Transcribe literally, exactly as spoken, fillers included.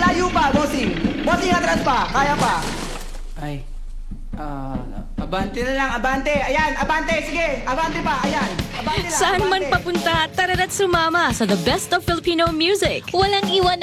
Malayo pa, bossing. Bossing, atras pa. Kaya pa. Ay. Ah, abante na lang, abante. Ayan, abante. Sige, abante pa. Ayan. Abante lang, Saan man abante. papunta, tara't sumama sa The Best of Filipino Music. Walang iwan